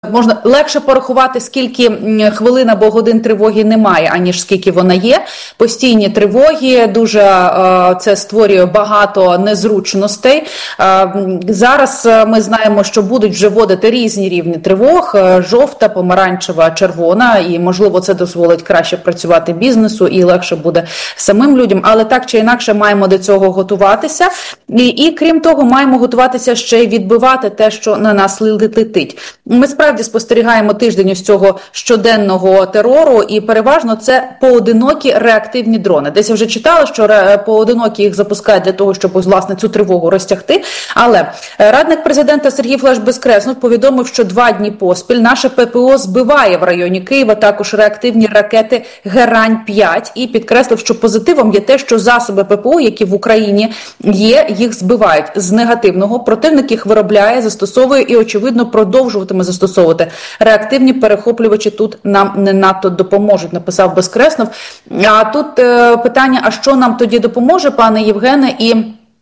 можна легше порахувати, скільки хвилин або годин тривоги немає, аніж скільки вона є. Постійні тривоги, дуже це створює багато незручностей. Зараз ми знаємо, що будуть вже вводити різні рівні тривог, жовта, помаранчева, червона, і, можливо, це дозволить краще працювати бізнесу і легше буде самим людям, але так чи інакше маємо до цього готуватися. І крім того, маємо готуватися ще й відбивати те, що на нас летить. Ми справді спостерігаємо тиждень із цього щоденного терору, і переважно це поодинокі реактивні дрони. Десь я вже читала, що поодинокі їх запускають для того, щоб, власне, цю тривогу розтягти. Але радник президента Сергій Флеш-Безкреснов повідомив, що 2 дні поспіль наше ППО збиває в районі Києва також реактивні ракети Герань-5 і підкреслив, що позитивом є те, що засоби ППО, які в Україні є, їх збивають. З негативного противник їх виробляє, застосовує і, очевидно, продовжуватиме застосовувати. Реактивні перехоплювачі тут нам не надто допоможуть, написав Безкреснов. А тут питання, а що нам тоді допоможе, пане Євгене, і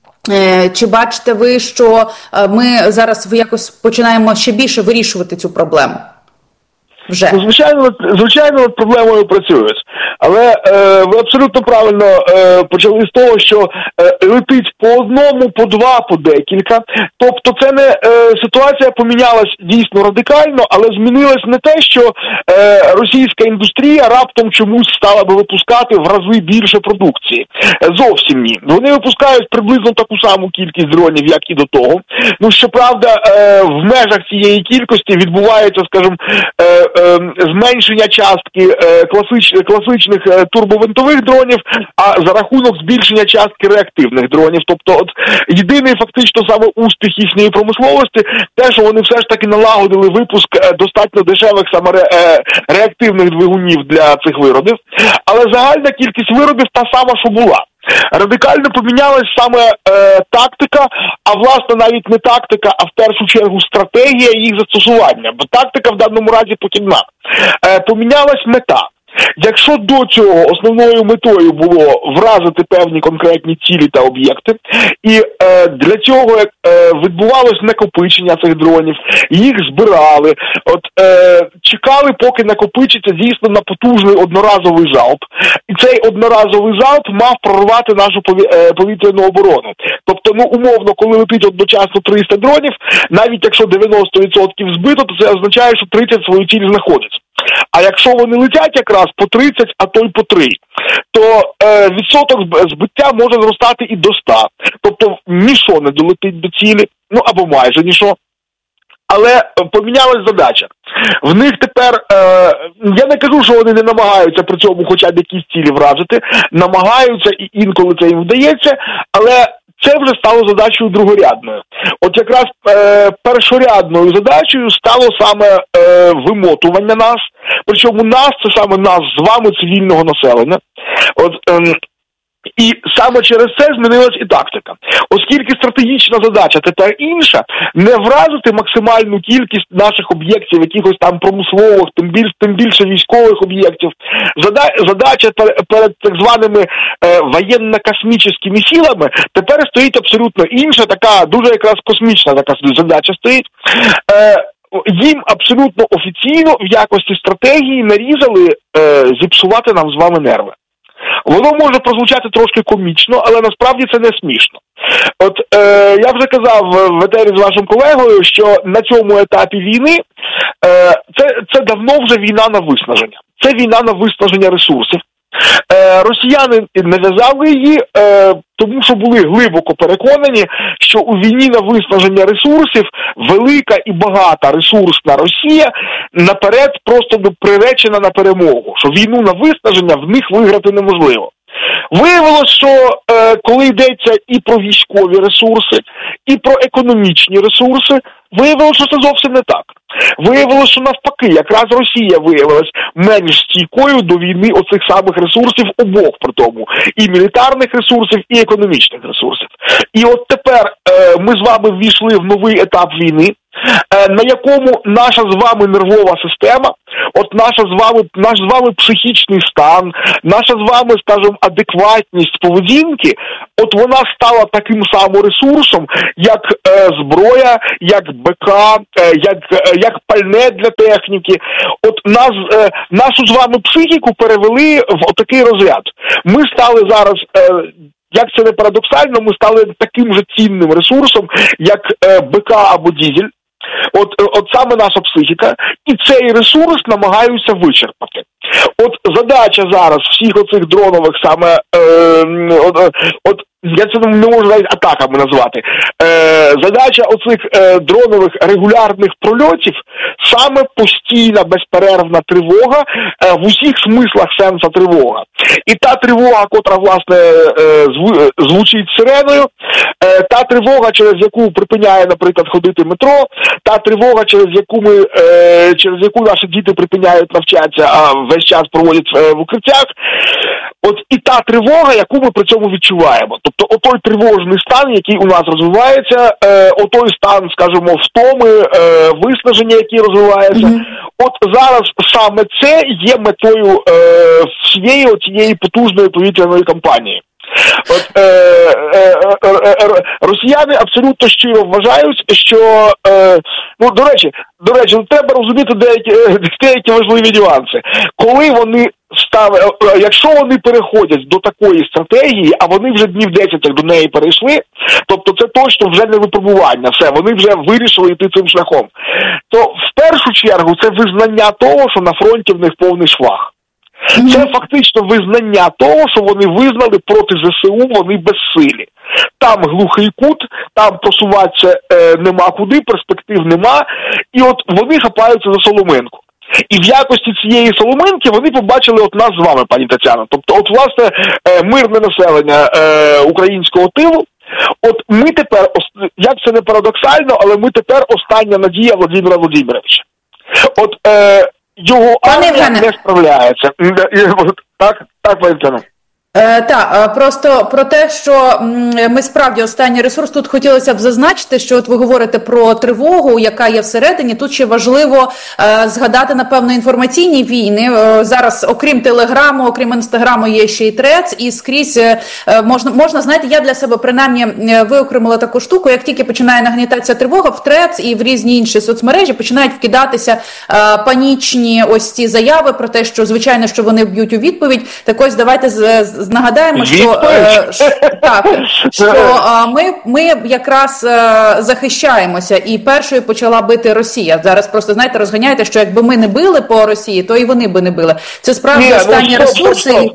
чи бачите ви, що ми зараз якось починаємо ще більше вирішувати цю проблему? Вже. Звичайно, над проблемою працюють. Але ви абсолютно правильно почали з того, що летить по одному, по два, по декілька. Тобто це не ситуація помінялась дійсно радикально, але змінилось не те, що російська індустрія раптом чомусь стала би випускати в рази більше продукції. Зовсім ні. Вони випускають приблизно таку саму кількість дронів, як і до того. Ну, щоправда, в межах цієї кількості відбувається, скажімо, зменшення частки класичних турбовинтових дронів, а за рахунок збільшення частки реактивних дронів. Тобто, от єдиний фактично саме успіх їхньої промисловості те, що вони все ж таки налагодили випуск достатньо дешевих саме реактивних двигунів для цих виробів. Але загальна кількість виробів та сама, що була. Радикально помінялась саме тактика, а власне навіть не тактика, а в першу чергу стратегія їх застосування, бо тактика в даному разі похідна. Помінялась мета. Якщо до цього основною метою було вразити певні конкретні цілі та об'єкти, і для цього відбувалось накопичення цих дронів, їх збирали, чекали, поки накопичиться дійсно на потужний одноразовий залп. І цей одноразовий залп мав прорвати нашу повітряну оборону. Тобто, умовно, коли летить одночасно 300 дронів, навіть якщо 90% збито, то це означає, що 30 свою ціль знаходять. А якщо вони летять якраз по 30, а то й по 3, то відсоток збиття може зростати і до 100. Тобто нічого не долетить до цілі, або майже нічого. Але помінялась задача. В них тепер, я не кажу, що вони не намагаються при цьому хоча б якісь цілі вразити, намагаються і інколи це їм вдається, але це вже стало задачею другорядною. От якраз першорядною задачею стало саме вимотування нас, причому нас, це саме нас з вами, цивільного населення. І саме через це змінилась і тактика. Оскільки стратегічна задача тепер інша, не вразити максимальну кількість наших об'єктів, якихось там промислових, тим більше військових об'єктів. Задача перед так званими воєнно-космічними силами тепер стоїть абсолютно інша, така дуже якраз космічна така задача стоїть. Їм абсолютно офіційно в якості стратегії нарізали зіпсувати нам з вами нерви. Воно може прозвучати трошки комічно, але насправді це не смішно. Я вже казав в етері з вашим колегою, що на цьому етапі війни це давно вже війна на виснаження. Це війна на виснаження ресурсів. Росіяни нав'язали її, тому що були глибоко переконані, що у війні на виснаження ресурсів велика і багата ресурсна Росія наперед просто приречена на перемогу, що війну на виснаження в них виграти неможливо. Виявилось, що коли йдеться і про військові ресурси, і про економічні ресурси, виявилось, що це зовсім не так. Виявилось, що навпаки, якраз Росія виявилась менш стійкою до війни оцих самих ресурсів обох при тому. І мілітарних ресурсів, і економічних ресурсів. І от тепер ми з вами ввійшли в новий етап війни, на якому наша з вами нервова система от наш з вами психічний стан, наша з вами, скажімо, адекватність поведінки, от вона стала таким самим ресурсом, як зброя, як БК, як пальне для техніки. От нашу з вами психіку перевели в отакий розряд. Ми стали зараз, як це не парадоксально, ми стали таким же цінним ресурсом, як БК або дізель. От саме наша психіка, і цей ресурс намагаються вичерпати. От задача зараз всіх оцих дронових саме, я це не можу навіть атаками назвати, задача оцих дронових регулярних прольотів саме постійна безперервна тривога, в усіх смислах сенса тривога. І та тривога, котра, власне, звучить сиреною, та тривога, через яку припиняє, наприклад, ходити метро, та тривога, через яку наші діти припиняють навчатися, а весь час проводять в укриттях, от і та тривога, яку ми при цьому відчуваємо. Тобто отой тривожний стан, який у нас розвивається, отой стан, скажімо, втоми, виснаження, які розвивається. От зараз саме це є метою всієї цієї потужної повітряної кампанії. От росіяни абсолютно щиро вважають, що до речі, треба розуміти деякі важливі нюанси. Коли вони якщо вони переходять до такої стратегії, а вони вже днів 10 до неї перейшли, тобто це точно вже не випробування, все, вони вже вирішили йти цим шляхом, то в першу чергу це визнання того, що на фронті в них повний швах. Це фактично визнання того, що вони визнали проти ЗСУ, вони безсилі. Там глухий кут, там просуватися нема куди, перспектив нема, і от вони хапаються за соломинку. І в якості цієї соломинки вони побачили от нас з вами, пані Тетяно. Тобто, от, власне, мирне населення українського тилу, от ми тепер, як це не парадоксально, але ми тепер остання надія Володимира Володимировича. От його армія не справляється. Так, пані Тетяно. Так, просто про те, що ми справді останній ресурс, тут хотілося б зазначити, що от ви говорите про тривогу, яка є всередині, тут ще важливо згадати, напевно, інформаційні війни. Зараз, окрім Телеграму, окрім Інстаграму, є ще й Threads, і скрізь можна, знаєте, я для себе принаймні виокремила таку штуку, як тільки починає нагнітатися тривога, в Threads і в різні інші соцмережі починають вкидатися панічні ось ці заяви про те, що, звичайно, що вони б'ють у відповідь. Так ось, давайте нагадаємо, що ми якраз захищаємося, і першою почала бити Росія. Зараз просто, знаєте, розганяєте, що якби ми не били по Росії, то і вони би не били. Це справді останні ресурси.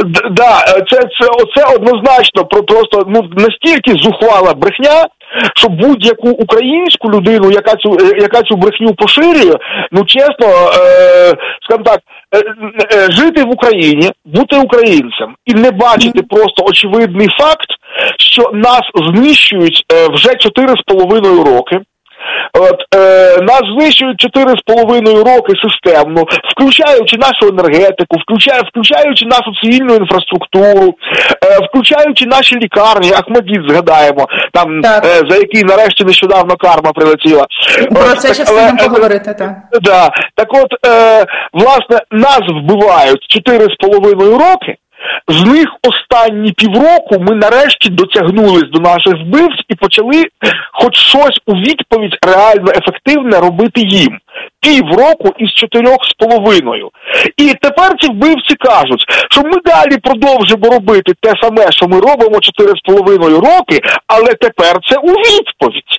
Це однозначно просто настільки зухвала брехня, що будь-яку українську людину, яка цю брехню поширює, чесно, скажімо так, жити в Україні, бути українцем і не бачити просто очевидний факт, що нас знищують вже 4,5 роки. Нас знищують 4,5 роки системно, включаючи нашу енергетику, включаючи нашу цивільну інфраструктуру, включаючи наші лікарні, Ахмадіт згадаємо, там, за який нарешті нещодавно карма прилетіла. Про це ще встигнемо поговорити, так. Так от, власне, нас вбивають 4,5 роки, з них останні півроку ми нарешті дотягнулись до наших вбивць і почали хоч щось у відповідь реально ефективне робити їм. Півроку із 4,5. І тепер ці вбивці кажуть, що ми далі продовжимо робити те саме, що ми робимо 4,5 роки, але тепер це у відповідь.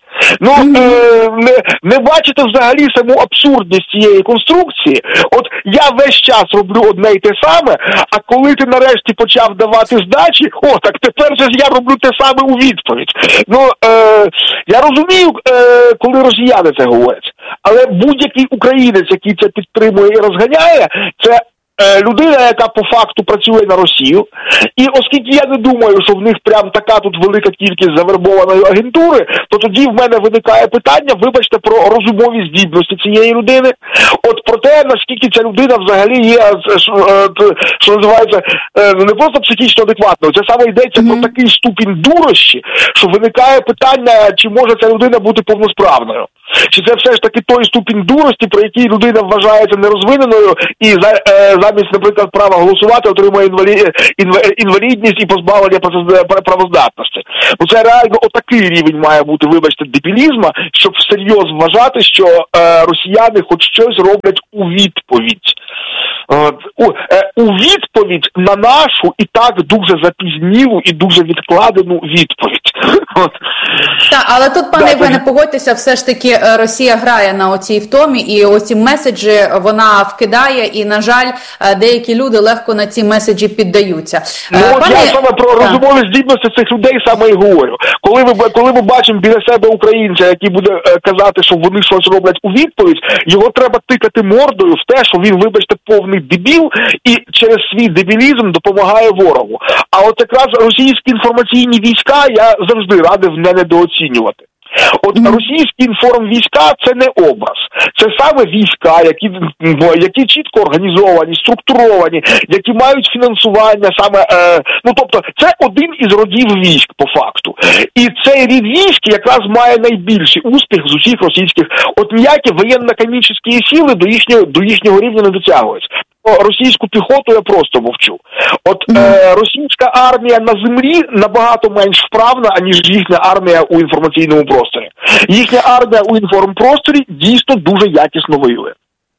Не бачите взагалі саму абсурдність цієї конструкції? От я весь час роблю одне й те саме, а коли ти нарешті почав давати здачі, так тепер же ж я роблю те саме у відповідь. Я розумію, коли росіяни це говорять, але будь-який українець, який це підтримує і розганяє, це людина, яка по факту працює на Росію. І оскільки я не думаю, що в них прям така тут велика кількість завербованої агентури, то тоді в мене виникає питання, вибачте, про розумові здібності цієї людини. От про те, наскільки ця людина взагалі є, що називається, не просто психічно адекватною, це саме йдеться про такий ступінь дурощі, що виникає питання, чи може ця людина бути повносправною. Чи це все ж таки той ступінь дурості, про який людина вважається нерозвиненою і замість, наприклад, права голосувати отримує інвалідність і позбавлення правоздатності. Бо це реально отакий рівень має бути, вибачте, дебілізма, щоб всерйоз вважати, що росіяни хоч щось роблять у відповідь. У відповідь на нашу і так дуже запізнілу і дуже відкладену відповідь. Так, але тут, пане Євгене, погодьтеся, все ж таки Росія грає на оцій втомі, і оці меседжі вона вкидає, і, на жаль, деякі люди легко на ці меседжі піддаються. Я саме про розумові здібності цих людей саме і говорю. Коли ми бачимо біля себе українця, який буде казати, що вони щось роблять у відповідь, його треба тикати мордою в те, що він, вибачте, повний дебіл і через свій дебілізм допомагає ворогу. А от якраз російські інформаційні війська я завжди радив не недооцінювати. От російські інформвійська – це не образ. Це саме війська, які чітко організовані, структуровані, які мають фінансування саме, тобто це один із родів військ по факту. І цей рід військ якраз має найбільший успіх з усіх російських. От ніякі воєнно-комічні сили до їхнього рівня не дотягують. Російську піхоту я просто мовчу. От російська армія на землі набагато менш вправна, аніж їхня армія у інформаційному просторі. Їхня армія у інформпросторі дійсно дуже якісно воює.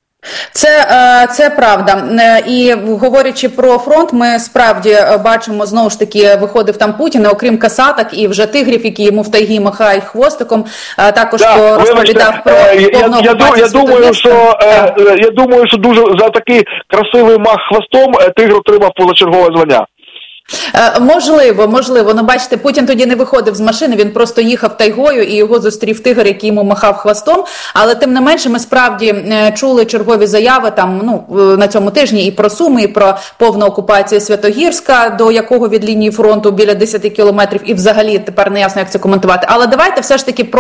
Це правда. І говорячи про фронт, ми справді бачимо, знову ж таки, виходив там Путін, окрім касаток і вже тигрів, які йому в тайгі махають хвостиком, також розповідав про повну окупацію Святогірська. Я думаю, що дуже за такий красивий мах хвостом тигр отримав позачергове звання. Можливо. Ну, бачите, Путін тоді не виходив з машини, він просто їхав тайгою і його зустрів тигр, який йому махав хвостом. Але тим не менше ми справді чули чергові заяви там, на цьому тижні і про Суми, і про повну окупацію Святогірська, до якого від лінії фронту біля 10 кілометрів, і взагалі тепер не ясно, як це коментувати. Але давайте все ж таки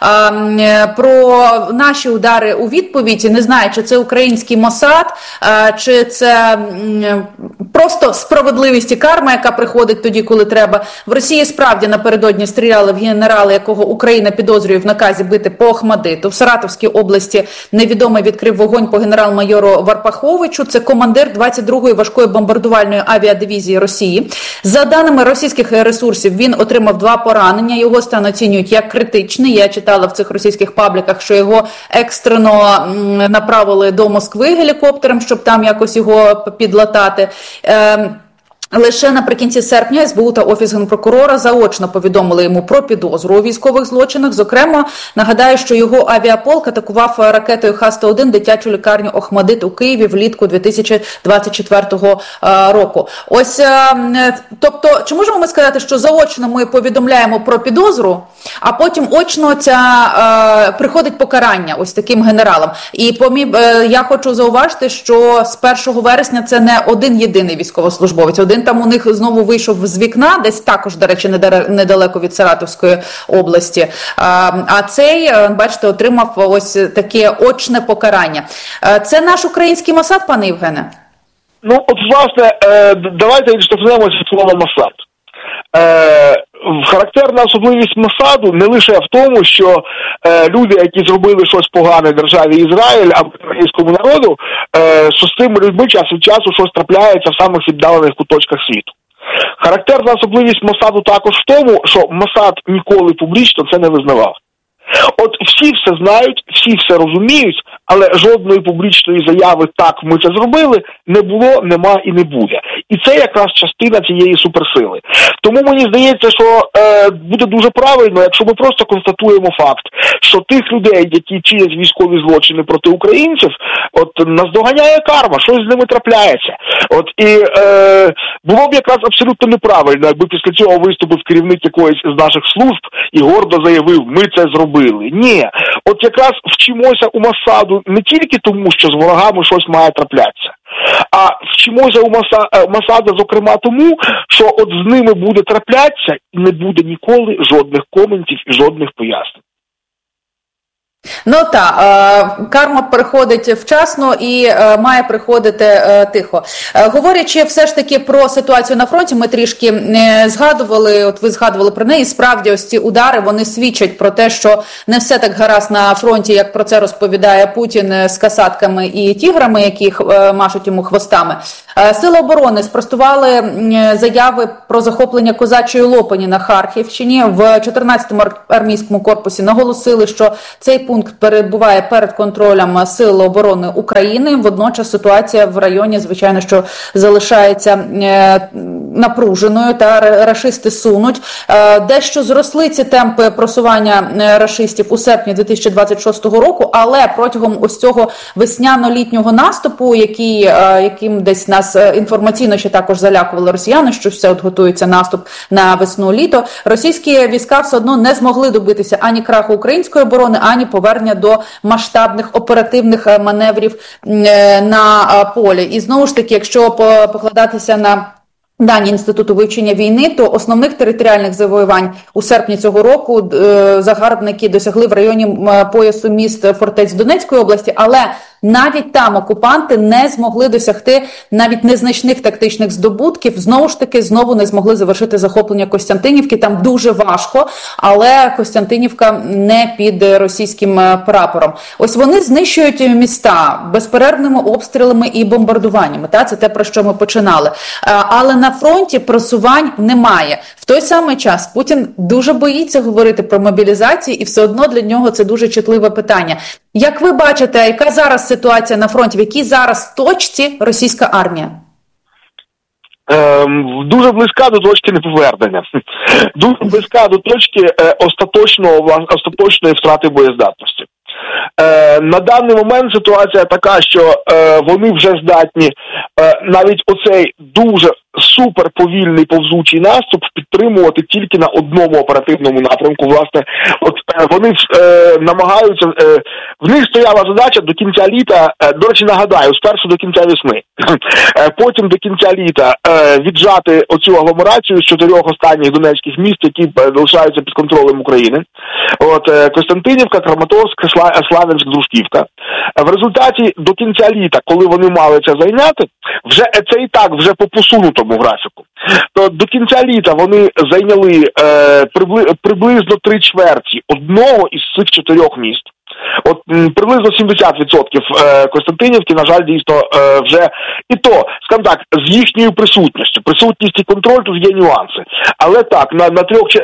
про наші удари у відповідь. Не знаю, чи це український Мосад, чи це просто справедливість і карма, яка приходить тоді, коли треба. В Росії справді напередодні стріляли в генерала, якого Україна підозрює в наказі бити по Охмадиту. В Саратовській області невідомий відкрив вогонь по генерал-майору Варпаховичу. Це командир 22-ї важкої бомбардувальної авіадивізії Росії. За даними російських ресурсів, він отримав 2 поранення. Його стан оцінюють як критичний. Я читала в цих російських пабліках, що його екстрено направили до Москви гелікоптером, щоб там якось його підлатати. Лише наприкінці серпня СБУ та Офіс Генпрокурора заочно повідомили йому про підозру у військових злочинах. Зокрема, нагадаю, що його авіаполк атакував ракетою Х-101 дитячу лікарню Охмадит у Києві влітку 2024 року. Ось, тобто, чи можемо ми сказати, що заочно ми повідомляємо про підозру, а потім очно приходить покарання ось таким генералам? І я хочу зауважити, що з 1 вересня це не один єдиний військовослужбовець. Один там у них знову вийшов з вікна, десь також, до речі, недалеко від Саратовської області. А цей, бачите, отримав ось таке очне покарання. Це наш український Мосад, пане Євгене? Власне, давайте відштовхнемося від слова Мосад. Характерна особливість Мосаду не лише в тому, що люди, які зробили щось погане державі Ізраїль або українському народу, що з цими людьми час від часу щось трапляється в самих віддалених куточках світу. Характерна особливість Мосаду також в тому, що Мосад ніколи публічно це не визнавав. От всі все знають, всі все розуміють, але жодної публічної заяви «так, ми це зробили» не було, нема і не буде. І це якраз частина цієї суперсили. Тому мені здається, що буде дуже правильно, якщо ми просто констатуємо факт, що тих людей, які чинять військові злочини проти українців, наздоганяє карма, щось з ними трапляється. Було б якраз абсолютно неправильно, якби після цього виступив керівник якоїсь з наших служб і гордо заявив, ми це зробили. Ні. От якраз вчимося у Мосаду не тільки тому, що з ворогами щось має траплятися, а вчимося у Мосада, зокрема, тому, що от з ними буде траплятися і не буде ніколи жодних коментів і жодних пояснень. Ну так, карма приходить вчасно і має приходити тихо. Говорячи все ж таки про ситуацію на фронті, ми трішки згадували, от ви згадували про неї, справді ось ці удари, вони свідчать про те, що не все так гаразд на фронті, як про це розповідає Путін з касатками і тіграми, які машуть йому хвостами. Сили оборони спростували заяви про захоплення Козачої Лопані на Харківщині. В 14-му армійському корпусі наголосили, що цей пункт перебуває перед контролем Сил оборони України. Водночас ситуація в районі, звичайно, що залишається напруженою, та рашисти сунуть. Дещо зросли ці темпи просування рашистів у серпні 2026 року, але протягом ось цього весняно-літнього наступу, яким десь нас інформаційно ще також залякували росіяни, що все от готується наступ на весну-літо, російські війська все одно не змогли добитися ані краху української оборони, ані повернення до масштабних оперативних маневрів на полі. І знову ж таки, якщо покладатися на дані Інституту вивчення війни, то основних територіальних завоювань у серпні цього року загарбники досягли в районі поясу міст фортець Донецької області, але навіть там окупанти не змогли досягти навіть незначних тактичних здобутків. Знову не змогли завершити захоплення Костянтинівки. Там дуже важко, але Костянтинівка не під російським прапором. Ось вони знищують міста безперервними обстрілами і бомбардуваннями. Це те, про що ми починали. Але на фронті просувань немає. В той самий час Путін дуже боїться говорити про мобілізацію, і все одно для нього це дуже чутливе питання. Як ви бачите, яка зараз ситуація на фронті, в якій зараз точці російська армія? Дуже близька до точки неповернення. Дуже близька до точки остаточної втрати боєздатності. На даний момент ситуація така, що вони вже здатні навіть оцей дуже суперповільний повзучий наступ підтримувати тільки на одному оперативному напрямку. Власне, от вони намагаються, в них стояла задача до кінця літа, до речі, нагадаю, спершу до кінця весни, потім до кінця літа віджати оцю агломерацію з 4 останніх донецьких міст, які залишаються під контролем України. От Костянтинівка, Краматорськ, Славянськ, Дружківка. В результаті до кінця літа, коли вони мали це зайняти, це і так вже по посунутому графіку, то до кінця літа вони зайняли приблизно 3/4 одного із цих 4 міст. От приблизно 70% Костянтинівки, на жаль, дійсно вже і то, скажімо так, з їхньою присутністю. Присутність і контроль, тут є нюанси. Але так, на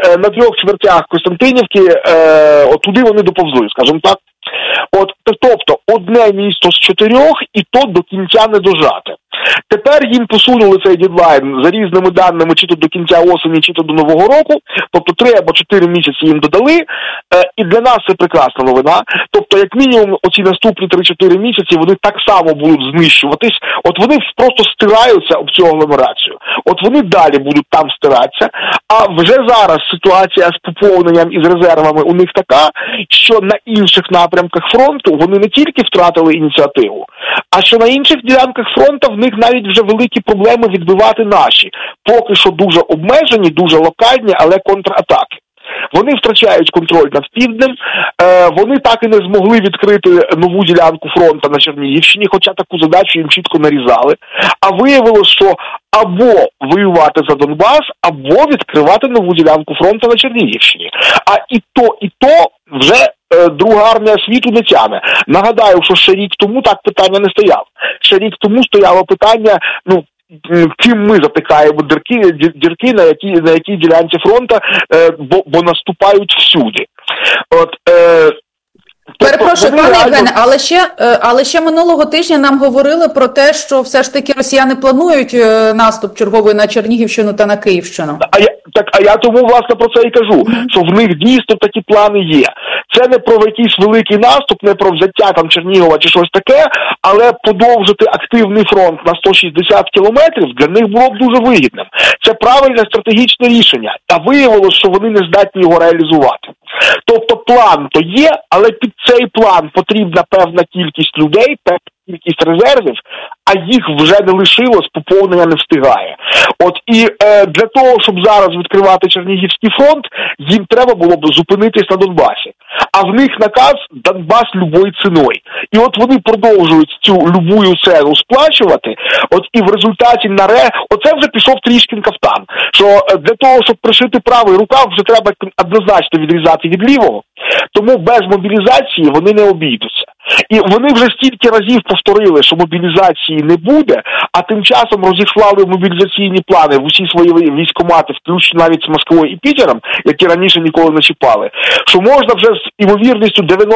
3/4 Костянтинівки туди вони доповзли, скажімо так. От, тобто, одне місто з 4 і то до кінця не дожати. Тепер їм посунули цей дедлайн за різними даними, чи то до кінця осені, чи то до Нового року, тобто 3 або 4 місяці їм додали, і для нас це прекрасна новина. Тобто, як мінімум, оці наступні 3-4 місяці вони так само будуть знищуватись, от вони просто стираються об цю агломерацію. От вони далі будуть там стиратися, а вже зараз ситуація з поповненням і з резервами у них така, що на інших напрямках фронту вони не тільки втратили ініціативу, а що на інших ділянках фронту в них навіть вже великі проблеми відбивати наші, поки що дуже обмежені, дуже локальні, але контратаки. Вони втрачають контроль над півднем, вони так і не змогли відкрити нову ділянку фронту на Чернігівщині, хоча таку задачу їм чітко нарізали. А виявилось, що або воювати за Донбас, або відкривати нову ділянку фронту на Чернігівщині. А і то вже Друга армія світу не тяне. Нагадаю, що ще рік тому так питання не стояло. Ще рік тому стояло питання, ким ми затикаємо дірки на якій ділянці фронту, бо наступають всюди. Перепрошую, пане Євгене, але ще минулого тижня нам говорили про те, що все ж таки росіяни планують наступ черговий на Чернігівщину та на Київщину. А я тому, власне, про це і кажу, що в них дійсно такі плани є. Це не про якийсь великий наступ, не про взяття там Чернігова чи щось таке, але подовжити активний фронт на 160 кілометрів для них було б дуже вигідним. Це правильне стратегічне рішення, а виявилося, що вони не здатні його реалізувати. Тобто план то є, але під цей план потрібна певна кількість людей, певна кількість резервів, а їх вже не лишилось, поповнення не встигає. От і для того, щоб зараз відкривати Чернігівський фронт, їм треба було б зупинитись на Донбасі. а в них наказ «Донбас любою ціною». І от вони продовжують цю любую ціну сплачувати, от і в результаті оце вже пішов трішкін кафтан, що для того, щоб пришити правий рукав, вже треба однозначно відрізати від лівого, тому без мобілізації вони не обійдуться. І вони вже стільки разів повторили, що мобілізації не буде, а тим часом розіслали мобілізаційні плани в усі свої військкомати, включно навіть з Москвою і Пітером, які раніше ніколи не чіпали, що можна вже з імовірністю 99%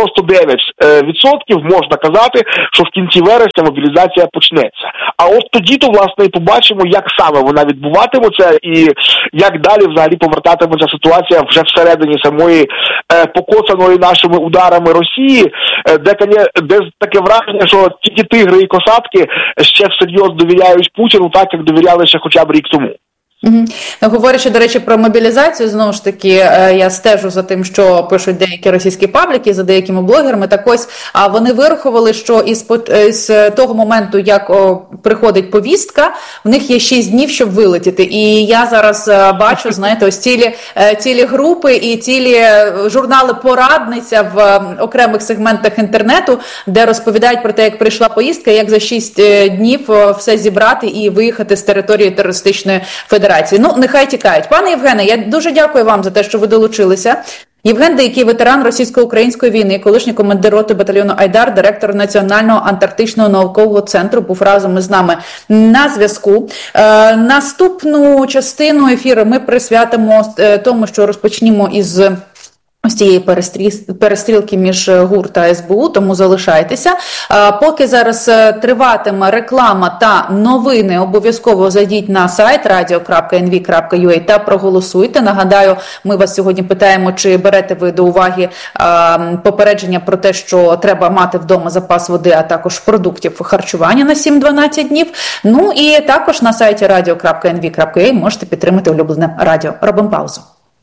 можна казати, що в кінці вересня мобілізація почнеться. А от тоді-то, власне, і побачимо, як саме вона відбуватиметься і як далі взагалі повертатиметься ситуація вже всередині самої покоцаної нашими ударами Росії, де таке враження, що тільки тигри і косатки ще всерйоз довіряють Путіну так, як довіряли ще хоча б рік тому. Говорячи, до речі, про мобілізацію, знову ж таки, я стежу за тим, що пишуть деякі російські пабліки, за деякими блогерами, так ось вони вирахували, що із того моменту, як приходить повістка, в них є 6 днів, щоб вилетіти. І я зараз бачу, знаєте, ось цілі групи і цілі журнали «Порадниця» в окремих сегментах інтернету, де розповідають про те, як прийшла повістка, як за 6 днів все зібрати і виїхати з території терористичної федерації. Ну, нехай тікають. Пане Євгене, я дуже дякую вам за те, що ви долучилися. Євген Дейкий, ветеран російсько-української війни, колишній командир роти батальйону «Айдар», директор Національного антарктичного наукового центру, був разом із нами на зв'язку. Наступну частину ефіру ми присвятимо тому, що розпочнімо із ось цієї перестрілки між ГУР та СБУ, тому залишайтеся. Поки зараз триватиме реклама та новини, обов'язково зайдіть на сайт radio.nv.ua та проголосуйте. Нагадаю, ми вас сьогодні питаємо, чи берете ви до уваги попередження про те, що треба мати вдома запас води, а також продуктів харчування на 7-12 днів. Ну і також на сайті radio.nv.ua можете підтримати улюблене радіо. Робимо паузу.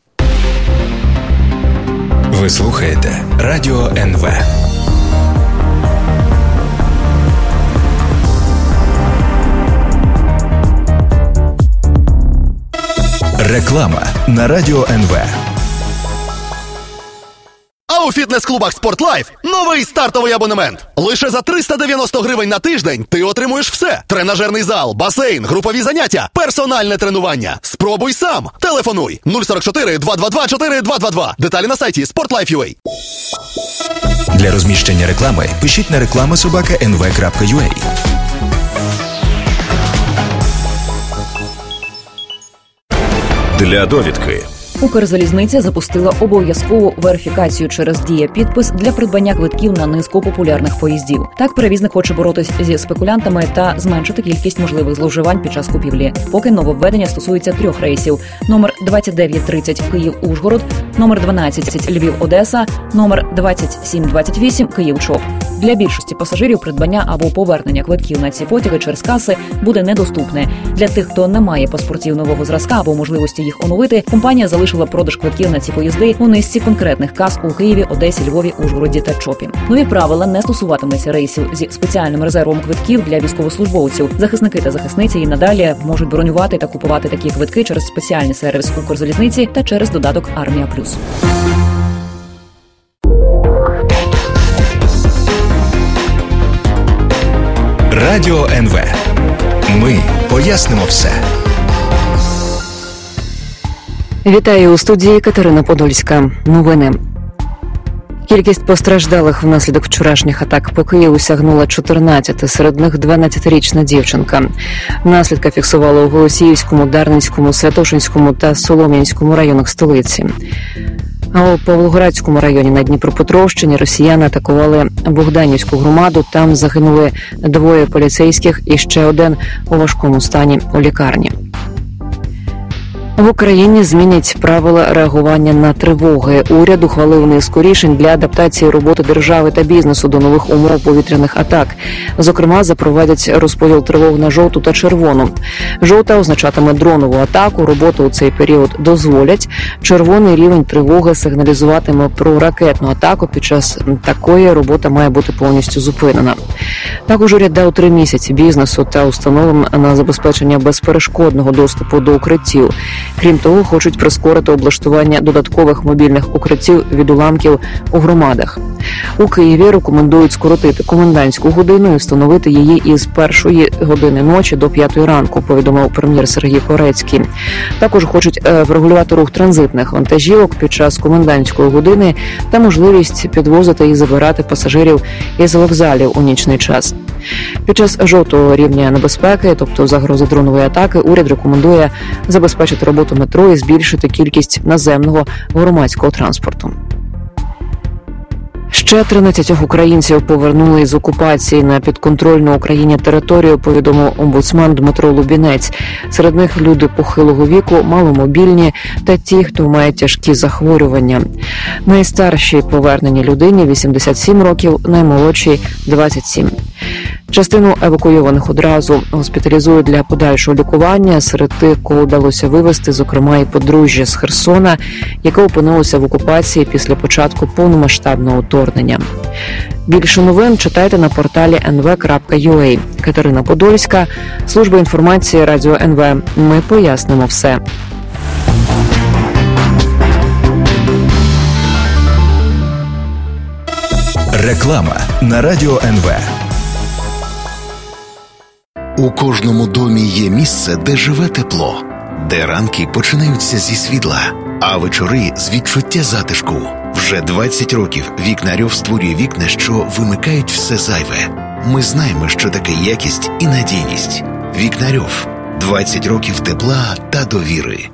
Ви слухаєте Радіо НВ. Реклама на Радіо НВ. А у фітнес-клубах «Спортлайф» новий стартовий абонемент. Лише за 390 гривень на тиждень ти отримуєш все. Тренажерний зал, басейн, групові заняття, персональне тренування. Спробуй сам. Телефонуй 044 222 4222. Деталі на сайті sportlife.ua. Для розміщення реклами пишіть на reklama@nv.ua. Для довідки. Укрзалізниця запустила обов'язкову верифікацію через дія-підпис для придбання квитків на низку популярних поїздів. Так, перевізник хоче боротись зі спекулянтами та зменшити кількість можливих зловживань під час купівлі. Поки нововведення стосується 3 рейсів: номер 2930 Київ-Ужгород, номер 12 Львів-Одеса, номер 2728 Київ-Чоп. Для більшості пасажирів придбання або повернення квитків на ці потяги через каси буде недоступне. Для тих, хто не має паспортів нового зразка або можливості їх оновити, компанія залишила продаж квитків на ці поїзди у низці конкретних кас у Києві, Одесі, Львові, Ужгороді та Чопі. Нові правила не стосуватимуться рейсів зі спеціальним резервом квитків для військовослужбовців. Захисники та захисниці і надалі можуть бронювати та купувати такі квитки через спеціальний сервіс Укрзалізниці та через додаток «Армія Плюс». Радіо НВ. Ми пояснимо все. Вітаю у студії Катерина Подольська. Новини. Кількість постраждалих внаслідок вчорашніх атак по Києву сягнула 14, серед них 12-річна дівчинка. Наслідки фіксували у Голосіївському, Дарницькому, Святошинському та Солом'янському районах столиці. А у Павлоградському районі на Дніпропетровщині росіяни атакували Богданівську громаду. Там загинули 2 поліцейських і ще 1 у важкому стані у лікарні. В Україні змінять правила реагування на тривоги. Уряд ухвалив низку рішень для адаптації роботи держави та бізнесу до нових умов повітряних атак. Зокрема, запровадять розподіл тривог на жовту та червону. Жовта означатиме дронову атаку, роботу у цей період дозволять. Червоний рівень тривоги сигналізуватиме про ракетну атаку. Під час такої робота має бути повністю зупинена. Також уряд дав 3 місяці бізнесу та установам на забезпечення безперешкодного доступу до укриттів. Крім того, хочуть прискорити облаштування додаткових мобільних укриттів від уламків у громадах. У Києві рекомендують скоротити комендантську годину і встановити її із 1 години ночі до 5 ранку, повідомив прем'єр Сергій Корецький. Також хочуть врегулювати рух транзитних вантажівок під час комендантської години та можливість підвозити і забирати пасажирів із вокзалів у нічний час. Під час жовтого рівня небезпеки, тобто загрози дронової атаки, уряд рекомендує забезпечити роботу метро і збільшити кількість наземного громадського транспорту. Ще 13 українців повернули з окупації на підконтрольну Україні територію, повідомив омбудсман Дмитро Лубінець. Серед них люди похилого віку, маломобільні та ті, хто має тяжкі захворювання. Найстаршій поверненій людині 87 років, наймолодшій 27. Частину евакуйованих одразу госпіталізують для подальшого лікування. Серед тих, кого вдалося вивезти, зокрема і подружжя з Херсона, яке опинилося в окупації після початку повномасштабного вторгнення. Більше новин читайте на порталі nv.ua. Катерина Подольська, служба інформації Радіо НВ. Ми пояснимо все. Реклама на Радіо НВ. У кожному домі є місце, де живе тепло, де ранки починаються зі світла, а вечори з відчуття затишку. Вже 20 років Вікнарьов створює вікна, що вимикають все зайве. Ми знаємо, що таке якість і надійність. Вікнарьов. 20 років тепла та довіри.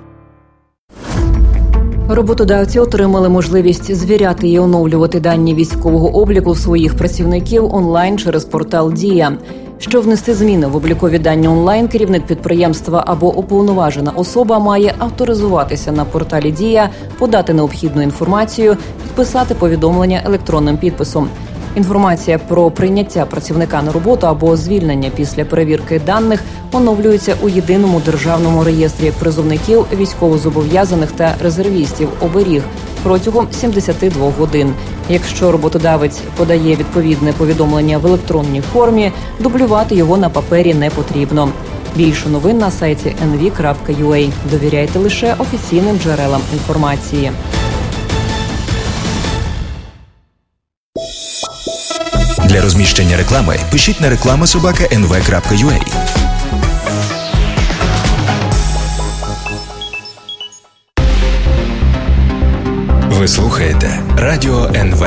Роботодавці отримали можливість звіряти і оновлювати дані військового обліку своїх працівників онлайн через портал «Дія». Щоб внести зміни в облікові дані онлайн, керівник підприємства або уповноважена особа має авторизуватися на порталі «Дія», подати необхідну інформацію, підписати повідомлення електронним підписом. Інформація про прийняття працівника на роботу або звільнення після перевірки даних оновлюється у єдиному державному реєстрі призовників, військовозобов'язаних та резервістів «Оберіг» протягом 72 годин. Якщо роботодавець подає відповідне повідомлення в електронній формі, дублювати його на папері не потрібно. Більше новин на сайті nv.ua. Довіряйте лише офіційним джерелам інформації. Для розміщення реклами пишіть на reklama@nv.ua. Ви слухаєте Радіо НВ.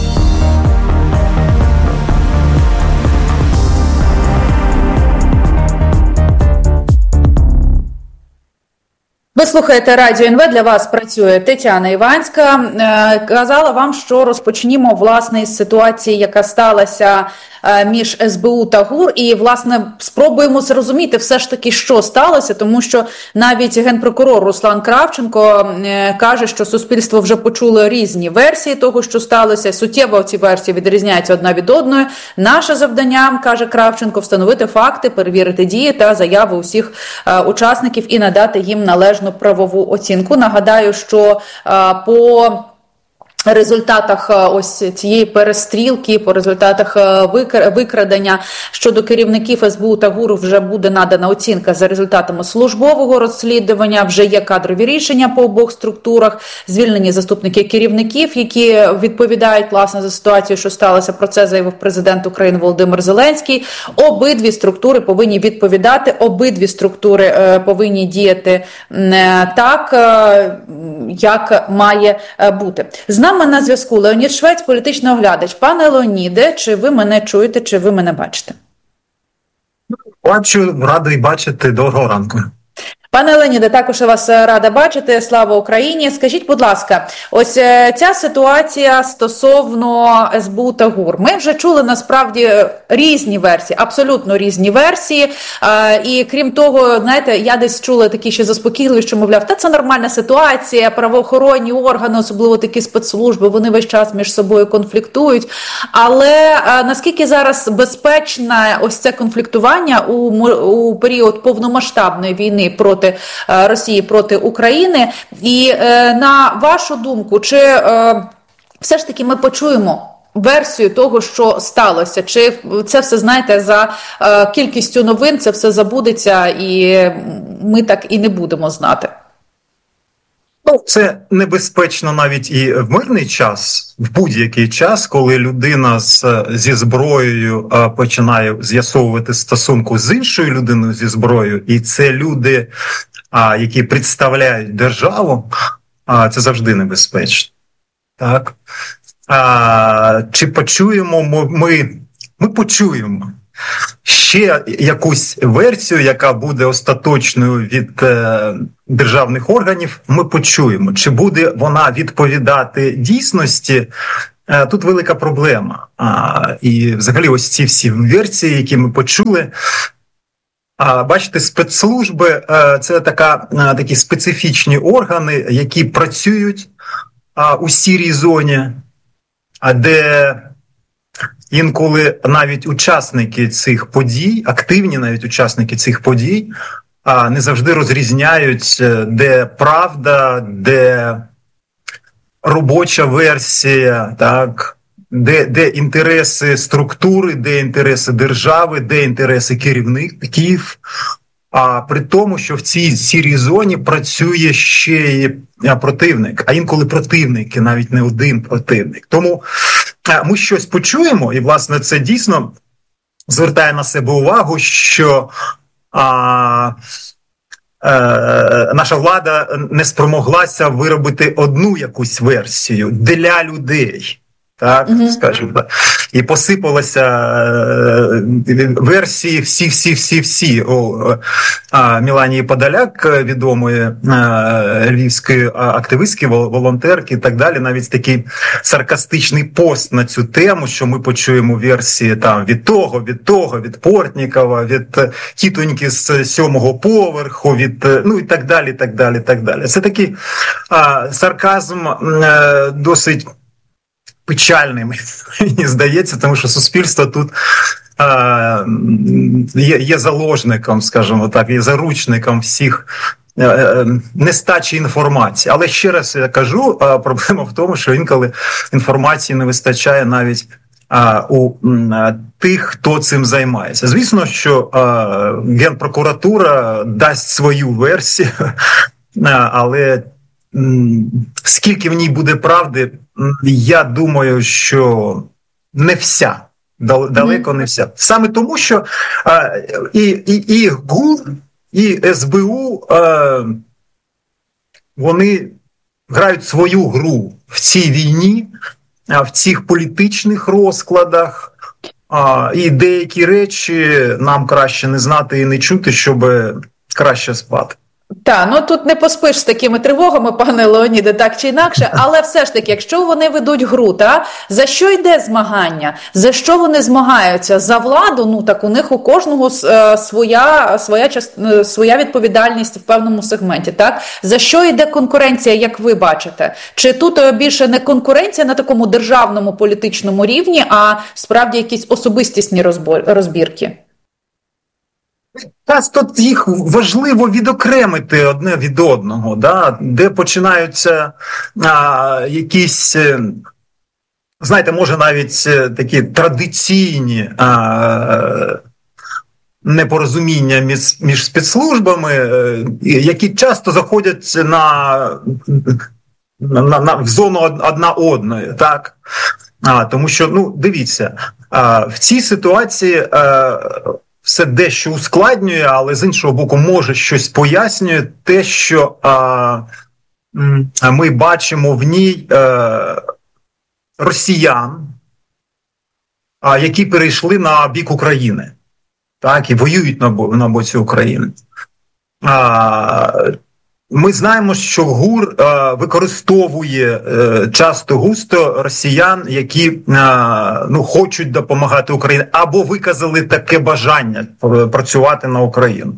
Ви слухаєте Радіо НВ, для вас працює Тетяна Іванська. Казала вам, що розпочнімо, власне, із ситуації, яка сталася між СБУ та ГУР, і, власне, спробуємо зрозуміти все ж таки, що сталося, тому що навіть генпрокурор Руслан Кравченко каже, що суспільство вже почуло різні версії того, що сталося, суттєво ці версії відрізняються одна від одної. Наше завдання, каже Кравченко, встановити факти, перевірити дії та заяви усіх учасників і надати їм належну правову оцінку. Нагадаю, що по результатах ось цієї перестрілки, по результатах викрадення щодо керівників СБУ та ГУР вже буде надана оцінка за результатами службового розслідування, вже є кадрові рішення по обох структурах, звільнені заступники керівників, які відповідають, власне, за ситуацію, що сталося. Про це заявив президент України Володимир Зеленський. Обидві структури повинні відповідати, обидві структури повинні діяти так, як має бути. З нами на зв'язку Леонід Швець, політичний оглядач. Пане Леоніде, чи ви мене чуєте, чи ви мене бачите? Бачу, радий бачити. Доброго ранку. Пане Леоніде, також я вас рада бачити. Слава Україні. Скажіть, будь ласка, ось ця ситуація стосовно СБУ та ГУР. Ми вже чули, насправді, різні версії, абсолютно різні версії. І крім того, знаєте, я десь чула такі ще заспокійливі, що, мовляв, та це нормальна ситуація, правоохоронні органи, особливо такі спецслужби, вони весь час між собою конфліктують. Але наскільки зараз безпечне ось це конфліктування у період повномасштабної війни проти Росії, проти України? І на вашу думку, чи все ж таки ми почуємо версію того, що сталося? Чи це все, знаєте, за кількістю новин це все забудеться і ми так і не будемо знати? Це небезпечно навіть і в мирний час, в будь-який час, коли людина зі зброєю починає з'ясовувати стосунку з іншою людиною зі зброєю, і це люди, які представляють державу, це завжди небезпечно. Так? Чи почуємо ми почуємо ще якусь версію, яка буде остаточною від державних органів, ми почуємо. Чи буде вона відповідати дійсності? Тут велика проблема. І взагалі ось ці всі версії, які ми почули, бачите, спецслужби – це такі специфічні органи, які працюють у сірій зоні, де інколи навіть учасники цих подій, активні навіть учасники цих подій, не завжди розрізняють, де правда, де робоча версія, так, де інтереси структури, де інтереси держави, де інтереси керівників. А при тому, що в цій сірій зоні працює ще й противник, а інколи противники, навіть не один противник. Тому ми щось почуємо, і, власне, це дійсно звертає на себе увагу, що наша влада не спромоглася виробити одну якусь версію для людей. Так, скажімо так. І посипалися версії всі. Міланії Подоляк, відомої львівської активистки, волонтерки і так далі, навіть такий саркастичний пост на цю тему, що ми почуємо версії там від того, від Портнікова, від тітоньки з 7-го поверху, ну і так далі, так далі, так далі. Це такий сарказм досить печальний, мені здається, тому що суспільство тут є заложником, скажімо так, є заручником всіх нестачі інформації. Але ще раз я кажу, проблема в тому, що інколи інформації не вистачає навіть у тих, хто цим займається. Звісно, що Генпрокуратура дасть свою версію, але скільки в ній буде правди, я думаю, що не вся, далеко не вся. Саме тому, що і ГУР, і СБУ, вони грають свою гру в цій війні, в цих політичних розкладах, і деякі речі нам краще не знати і не чути, щоб краще спати. Так, ну тут не поспиш з такими тривогами, пане Леоніде, так чи інакше, але все ж таки, якщо вони ведуть гру, за що йде змагання? За що вони змагаються? За владу? Ну так у них у кожного своя відповідальність в певному сегменті, так? За що йде конкуренція, як ви бачите? Чи тут більше не конкуренція на такому державному політичному рівні, а справді якісь особистісні розбірки? Тут їх важливо відокремити одне від одного, де починаються якісь, знаєте, може навіть такі традиційні непорозуміння між спецслужбами, які часто заходять в зону одна одної, так? Тому що, дивіться, в цій ситуації все дещо ускладнює, але з іншого боку може щось пояснює те, що ми бачимо в ній росіян, які перейшли на бік України, так, і воюють на боці України. Ми знаємо, що ГУР використовує часто-густо росіян, які хочуть допомагати Україні, або виказали таке бажання працювати на Україну.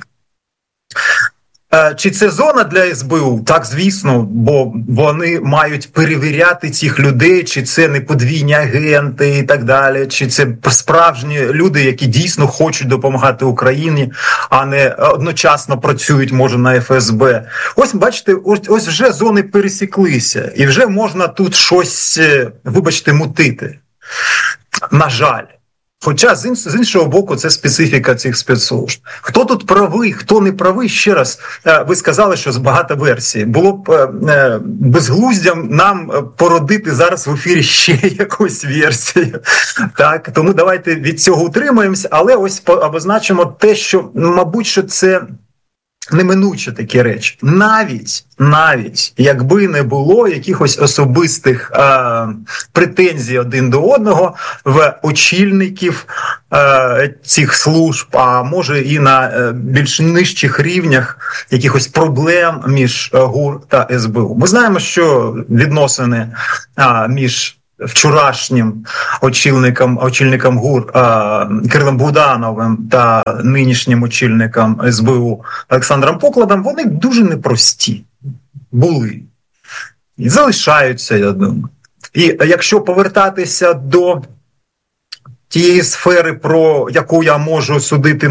Чи це зона для СБУ? Так, звісно, бо вони мають перевіряти цих людей, чи це не подвійні агенти і так далі, чи це справжні люди, які дійсно хочуть допомагати Україні, а не одночасно працюють, може, на ФСБ. Ось, бачите, ось вже зони пересіклися, і вже можна тут щось, вибачте, мутити. На жаль. Хоча з іншого боку це специфіка цих спецслужб. Хто тут правий, хто не правий, ще раз, ви сказали, що багато версій. Було б безглуздям нам породити зараз в ефірі ще якусь версію. Так, тому давайте від цього утримаємося, але ось обозначимо те, що, мабуть, що це неминуче такі речі. Навіть якби не було якихось особистих претензій один до одного в очільників цих служб, а може і на більш нижчих рівнях якихось проблем між ГУР та СБУ. Ми знаємо, що відносини між вчорашнім очільником ГУР Кирилом Будановим та нинішнім очільником СБУ Олександром Покладом, вони дуже непрості були і залишаються, я думаю. І якщо повертатися до тієї сфери, про яку я можу судити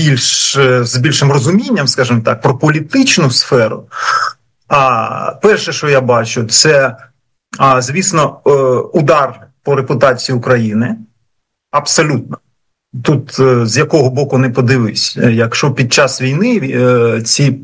з більшим розумінням, скажімо так, про політичну сферу, перше, що я бачу, це звісно, удар по репутації України. Абсолютно. Тут з якого боку не подивись. Якщо під час війни ці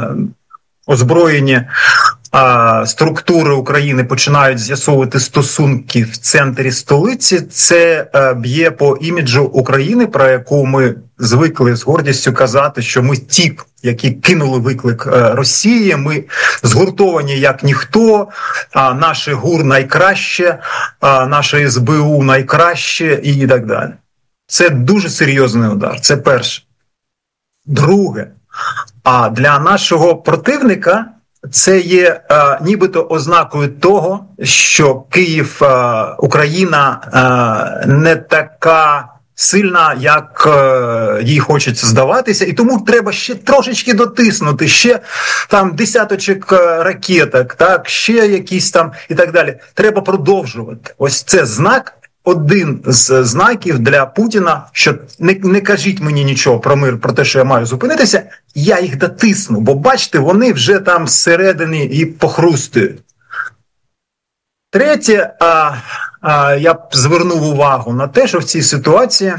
озброєні структури України починають з'ясовувати стосунки в центрі столиці, це б'є по іміджу України, про яку ми звикли з гордістю казати, що ми ті, які кинули виклик Росії, ми згуртовані як ніхто, наше ГУР найкраще, наше СБУ найкраще і так далі. Це дуже серйозний удар, це перше. Друге, для нашого противника це є нібито ознакою того, що Київ, Україна не така сильна, як їй хочеться здаватися, і тому треба ще трошечки дотиснути, ще там десяточок ракеток, так, ще якісь там і так далі. Треба продовжувати. Ось це знак, один з знаків для Путіна, що не кажіть мені нічого про мир, про те, що я маю зупинитися, я їх дотисну, бо бачите, вони вже там зсередини і похрустують. Третє, я б звернув увагу на те, що в цій ситуації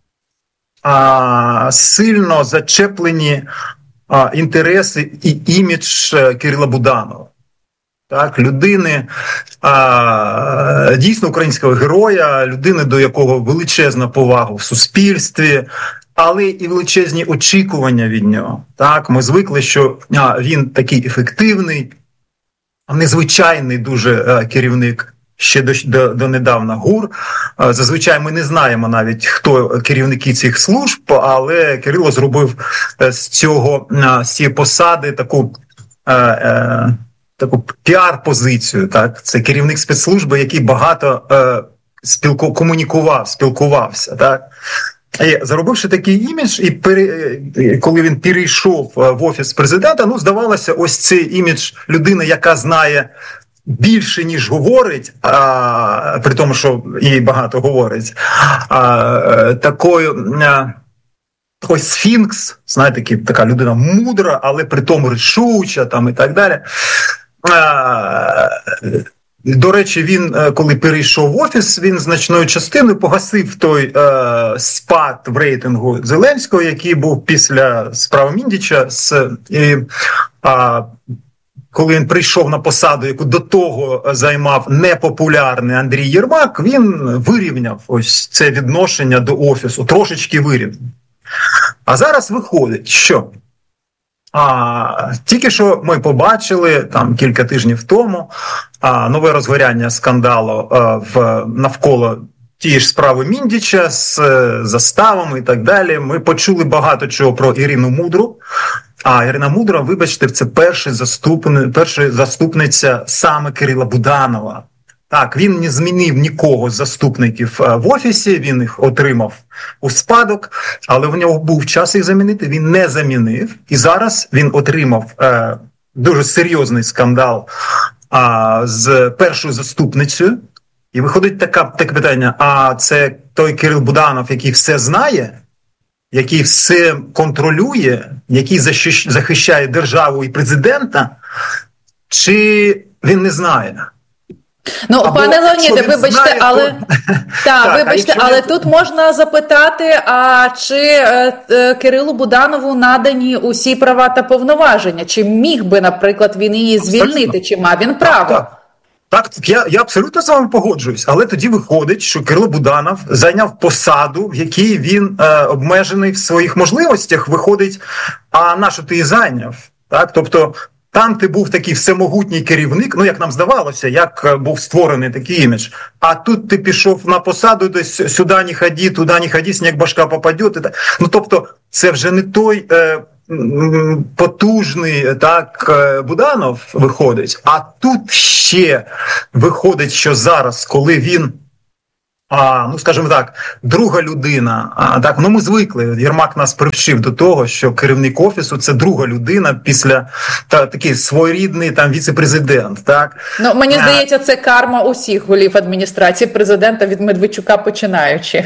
сильно зачеплені інтереси і імідж Кирила Буданова. Так, людини, дійсно українського героя, людини, до якого величезна повага в суспільстві, але і величезні очікування від нього. Так, ми звикли, що він такий ефективний, незвичайний дуже керівник ще до недавна ГУР. Зазвичай ми не знаємо навіть, хто керівники цих служб, але Кирило зробив з цієї посади таку піар-позицію. Так? Це керівник спецслужби, який багато спілкувався. Так? І заробивши такий імідж, і коли він перейшов в офіс президента, здавалося, ось цей імідж людини, яка знає більше, ніж говорить, при тому, що їй багато говорить, такий сфінкс, знаєте, така людина мудра, але при тому рішуча, там, і так далі. До речі, він, коли перейшов в офіс, він значною частиною погасив той спад в рейтингу Зеленського, який був після справи Міндіча. Коли він прийшов на посаду, яку до того займав непопулярний Андрій Єрмак, він вирівняв ось це відношення до офісу, трошечки вирівняв. А зараз виходить, що тільки що ми побачили там кілька тижнів тому нове розгоряння скандалу навколо тієї ж справи Міндіча з заставами і так далі. Ми почули багато чого про Ірину Мудру. Ірина Мудра, вибачте, це перша заступниця саме Кирила Буданова. Так, він не змінив нікого з заступників в офісі, він їх отримав у спадок, але в нього був час їх замінити, він не замінив. І зараз він отримав дуже серйозний скандал з першою заступницею. І виходить таке питання, це той Кирил Буданов, який все знає, який все контролює, який захищає державу і президента, чи він не знає? Пане Леоніде, вибачте, але але тут можна запитати, а чи Кирилу Буданову надані усі права та повноваження? Чи міг би, наприклад, він її звільнити, чи мав він право? Так, я абсолютно з вами погоджуюсь, але тоді виходить, що Кирило Буданов зайняв посаду, в якій він обмежений в своїх можливостях, виходить, а на що ти її зайняв? Так, тобто там ти був такий всемогутній керівник, як нам здавалося, як був створений такий імідж, а тут ти пішов на посаду, десь сюди не ходи, туди не ходи, сніг башка попаде. Тобто це вже не той потужний Буданов виходить, а тут ще виходить, що зараз, коли він, скажімо так, друга людина, ми звикли, Єрмак нас привчив до того, що керівник Офісу – це друга людина після такий своєрідний віце-президент. Так? Мені здається, це карма усіх голів адміністрації президента від Медведчука починаючи.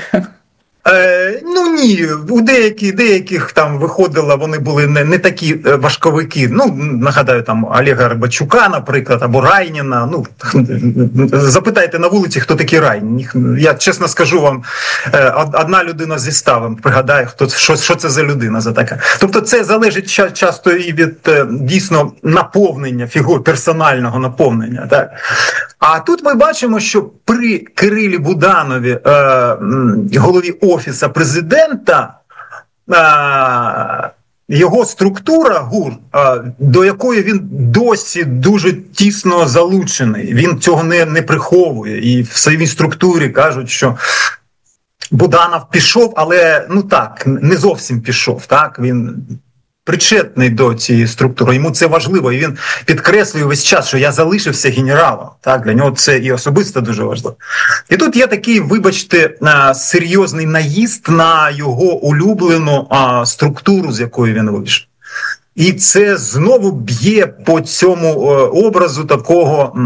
Ні, у деяких там виходило, вони були не такі важковики. Нагадаю, там Олега Рибачука, наприклад, або Райніна. Запитайте на вулиці, хто такий Райнін. Я чесно скажу вам, одна людина зі ставом пригадає, що це за людина за така. Тобто це залежить часто і від дійсно наповнення, фігур, персонального наповнення. Так? А тут ми бачимо, що при Кирилі Буданові, голові Офісу президента, його структура ГУР, до якої він досі дуже тісно залучений, він цього не приховує. І в своїй структурі кажуть, що Буданов пішов, але не зовсім пішов. Так? Він причетний до цієї структури, йому це важливо, і він підкреслює весь час, що я залишився генералом. Так? Для нього це і особисто дуже важливо. І тут є такий, вибачте, серйозний наїзд на його улюблену структуру, з якої він вийшов. І це знову б'є по цьому образу такого,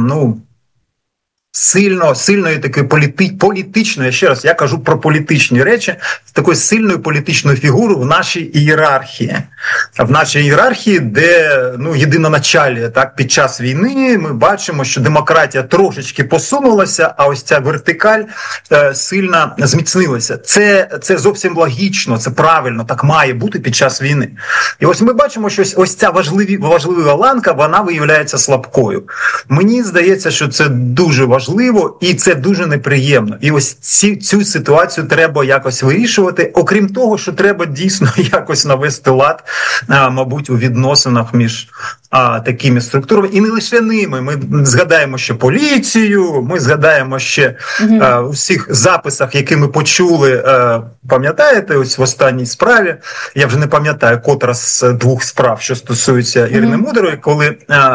сильної такої політичної, ще раз, я кажу про політичні речі, такої сильної політичної фігури в нашій ієрархії. В нашій ієрархії, де єдиноначалія, так, під час війни ми бачимо, що демократія трошечки посунулася, а ось ця вертикаль сильно зміцнилася. Це зовсім логічно, це правильно, так має бути під час війни. І ось ми бачимо, що ось ця важлива ланка, вона виявляється слабкою. Мені здається, що це дуже важливо і це дуже неприємно. І ось цю ситуацію треба якось вирішувати, окрім того, що треба дійсно якось навести лад, мабуть, у відносинах між такими структурами. І не лише ними. Ми згадаємо ще поліцію, ми згадаємо ще у всіх записах, які ми почули, пам'ятаєте, ось в останній справі, я вже не пам'ятаю, котра з двох справ, що стосується Ірини Мудрої, коли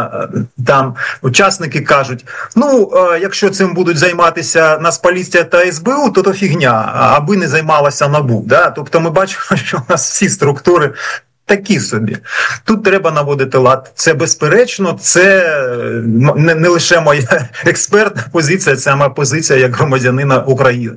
там учасники кажуть, якщо цим будуть займатися Нацполіція та СБУ, то фігня, аби не займалася НАБУ. Да? Тобто ми бачимо, що у нас всі структури такі собі. Тут треба наводити лад. Це безперечно, це не лише моя експертна позиція, це моя позиція як громадянина України.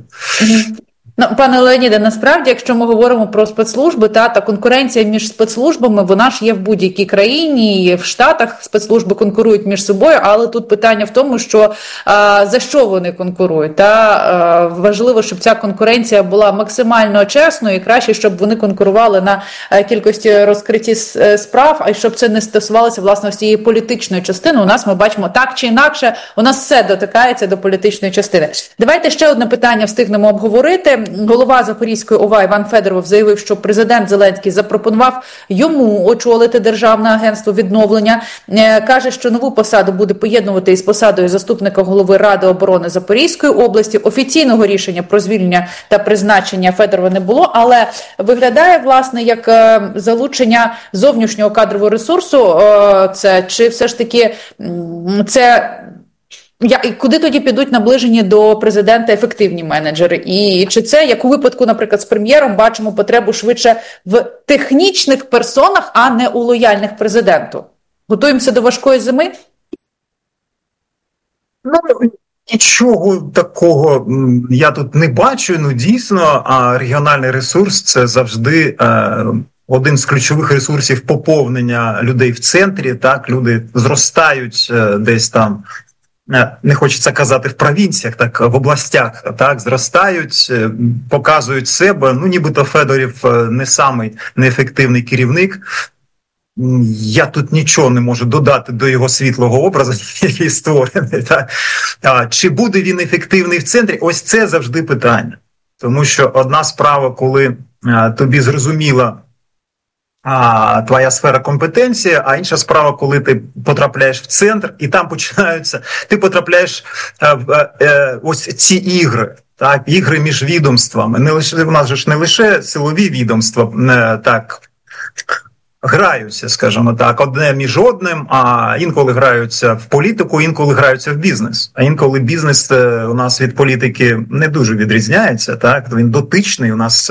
Пане Леоніде, насправді, якщо ми говоримо про спецслужби, та конкуренція між спецслужбами, вона ж є в будь-якій країні, і в Штатах спецслужби конкурують між собою, але тут питання в тому, що за що вони конкурують. Важливо, щоб ця конкуренція була максимально чесною, і краще, щоб вони конкурували на кількості розкритті справ, а щоб це не стосувалося, власне, цієї політичної частини. У нас, ми бачимо, так чи інакше, у нас все дотикається до політичної частини. Давайте ще одне питання встигнемо обговорити. Голова Запорізької ОВА Іван Федоров заявив, що президент Зеленський запропонував йому очолити Державне агентство відновлення. Каже, що нову посаду буде поєднувати із посадою заступника голови Ради оборони Запорізької області. Офіційного рішення про звільнення та призначення Федорова не було, але виглядає, власне, як залучення зовнішнього кадрового ресурсу. Чи все ж таки це... Куди тоді підуть наближені до президента ефективні менеджери? І чи це, як у випадку, наприклад, з прем'єром, бачимо потребу швидше в технічних персонах, а не у лояльних президенту? Готуємося до важкої зими? Нічого такого я тут не бачу. Дійсно, регіональний ресурс – це завжди один з ключових ресурсів поповнення людей в центрі. Так, люди зростають десь там не хочеться казати в провінціях, так в областях, так, зростають, показують себе. Ну, нібито Федорів не самий неефективний керівник. Я тут нічого не можу додати до його світлого образу, який створений. Так. Чи буде він ефективний в центрі? Ось це завжди питання. Тому що одна справа, коли тобі зрозуміла твоя сфера компетенції, а інша справа, коли ти потрапляєш в центр, і там починаються, ти потрапляєш в ось ці ігри, так, ігри між відомствами. Не лише, у нас же ж не лише силові відомства, так, граються, скажімо так, одне між одним, а інколи граються в політику, інколи граються в бізнес. А інколи бізнес у нас від політики не дуже відрізняється, так? Він дотичний, у нас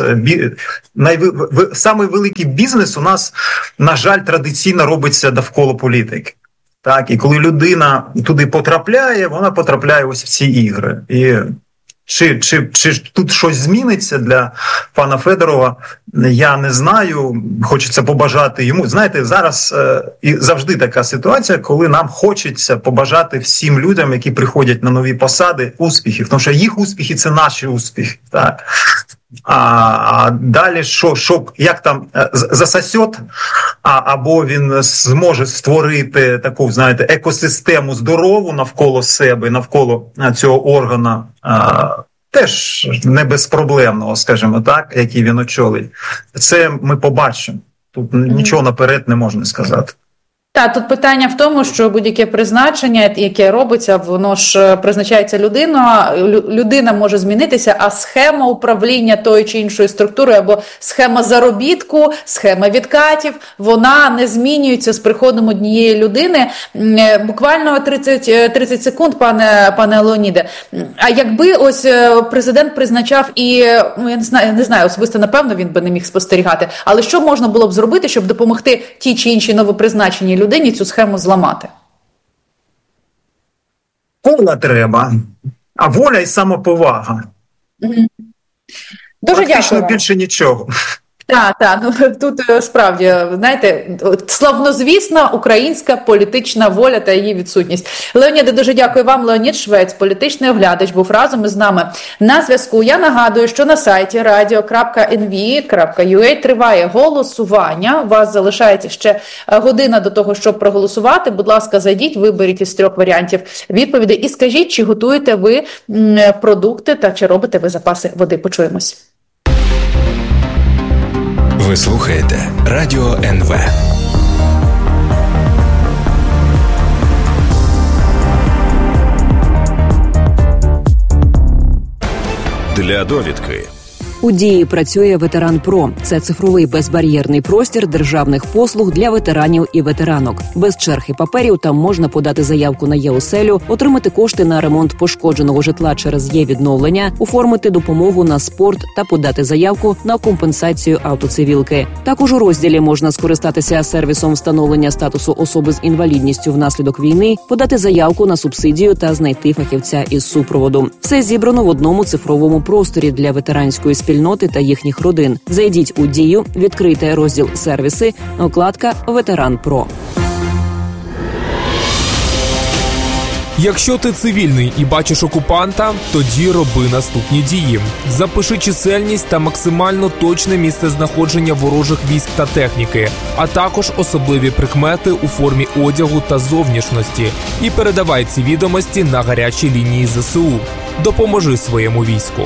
самий великий бізнес у нас, на жаль, традиційно робиться довкола політики. Так, і коли людина туди потрапляє, вона потрапляє ось в ці ігри. І чи тут щось зміниться для пана Федорова, я не знаю, хочеться побажати йому. Знаєте, зараз і завжди така ситуація, коли нам хочеться побажати всім людям, які приходять на нові посади, успіхів, тому що їх успіхи – це наші успіхи. Так? А далі, як там засосет, або він зможе створити таку, знаєте, екосистему здорову навколо себе, навколо цього органа, теж не безпроблемного, скажімо так, який він очолить. Це ми побачимо. Тут нічого наперед не можна сказати. Так, тут питання в тому, що будь-яке призначення, яке робиться, воно ж призначається людина може змінитися, а схема управління тою чи іншою структурою або схема заробітку, схема відкатів, вона не змінюється з приходом однієї людини. Буквально 30 секунд, пане Леоніде. А якби ось президент призначав і, я не знаю, особисто, напевно, він би не міг спостерігати, але що можна було б зробити, щоб допомогти тій чи іншій новопризначеній людині цю схему зламати? Воля треба, а воля і самоповага. Дуже практично дякую. Більше нічого. Так, ну тут справді, знаєте, славнозвісна українська політична воля та її відсутність. Леоніде, дуже дякую вам. Леонід Швець, політичний оглядач, був разом із нами на зв'язку. Я нагадую, що на сайті radio.nv.ua триває голосування. У вас залишається ще година до того, щоб проголосувати. Будь ласка, зайдіть, виберіть із 3 варіантів відповідей і скажіть, чи готуєте ви продукти та чи робите ви запаси води. Почуємось. Ви слухаєте Радіо НВ. Для довідки. У Дії працює Ветеран Про. Це цифровий безбар'єрний простір державних послуг для ветеранів і ветеранок. Без черг і паперів там можна подати заявку на Є-оселю, отримати кошти на ремонт пошкодженого житла через Є-відновлення, оформити допомогу на спорт та подати заявку на компенсацію автоцивілки. Також у розділі можна скористатися сервісом встановлення статусу особи з інвалідністю внаслідок війни, подати заявку на субсидію та знайти фахівця із супроводу. Все зібрано в одному цифровому просторі для ветеранської спільноти та їхніх родин. Зайдіть у Дію, відкрийте розділ «Сервіси», вкладка «Ветеран Про». Якщо ти цивільний і бачиш окупанта, тоді роби наступні дії. Запиши чисельність та максимально точне місцезнаходження ворожих військ та техніки, а також особливі прикмети у формі одягу та зовнішності. І передавай ці відомості на гарячі лінії ЗСУ. Допоможи своєму війську.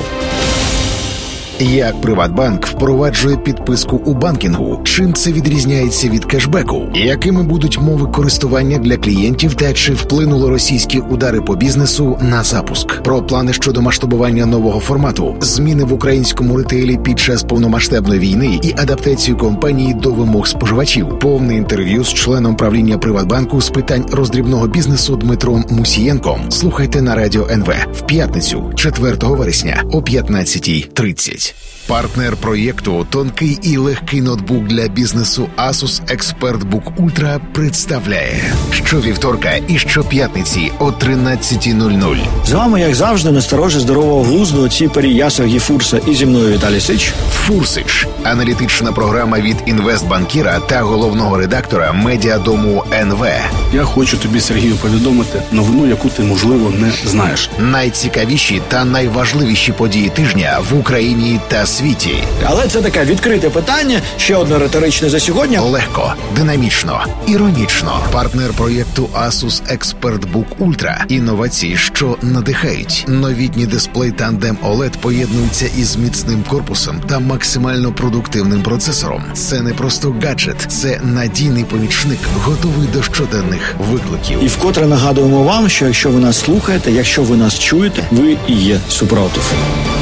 Як Приватбанк впроваджує підписку у банкінгу? Чим це відрізняється від кешбеку? Якими будуть мови користування для клієнтів та чи вплинули російські удари по бізнесу на запуск? Про плани щодо масштабування нового формату, зміни в українському ретейлі під час повномасштабної війни і адаптацію компанії до вимог споживачів. Повне інтерв'ю з членом правління Приватбанку з питань роздрібного бізнесу Дмитром Мусієнком. Слухайте на Радіо НВ в п'ятницю, 4 вересня о 15:30. Партнер проєкту «Тонкий і легкий ноутбук для бізнесу Asus ExpertBook Ultra» представляє щовівторка і щоп'ятниці о 13:00. З вами, як завжди, насторожі здорового глузду ці Перія Сергій Фурса і зі мною Віталій Сич. Фурсич – аналітична програма від інвестбанкіра та головного редактора медіадому НВ. Я хочу тобі, Сергію, повідомити новину, яку ти, можливо, не знаєш. Найцікавіші та найважливіші події тижня в Україні та світі. Але це таке відкрите питання, ще одне риторичне за сьогодні. Легко, динамічно, іронічно. Партнер проєкту Asus ExpertBook Ultra. Інновації, що надихають. Новітній дисплей Tandem OLED поєднується із міцним корпусом та максимально продуктивним процесором. Це не просто гаджет, це надійний помічник, готовий до щоденних викликів. І вкотре нагадуємо вам, що якщо ви нас слухаєте, якщо ви нас чуєте, ви і є супротив.